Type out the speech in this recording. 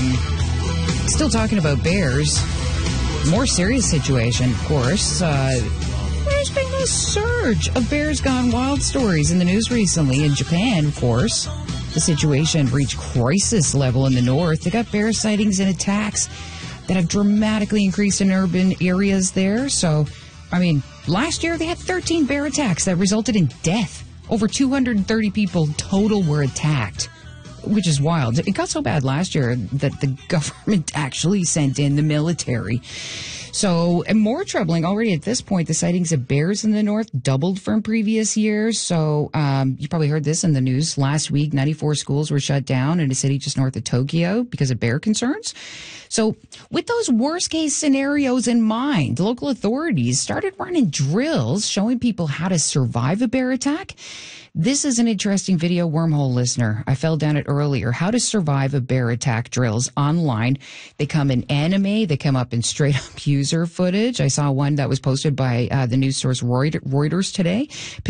Still talking about bears. More serious situation, of course. There's been a surge of bears gone wild stories in the news recently. In Japan, of course, the situation reached crisis level in the north. They got bear sightings and attacks that have dramatically increased in urban areas there. So, last year they had 13 bear attacks that resulted in death. Over 230 people total were attacked, which is wild. It got so bad last year that the government actually sent in the military. So, and more troubling already at this point, the sightings of bears in the north doubled from previous years. So, you probably heard this in the news. Last week, 94 schools were shut down in a city just north of Tokyo because of bear concerns. So, with those worst case scenarios in mind, local authorities started running drills showing people how to survive a bear attack. This is an interesting video, Wormhole listener. I fell down it earlier. How to survive a bear attack drills online. They come in anime. They come up in straight up user footage. I saw one that was posted by the news source Reuters today.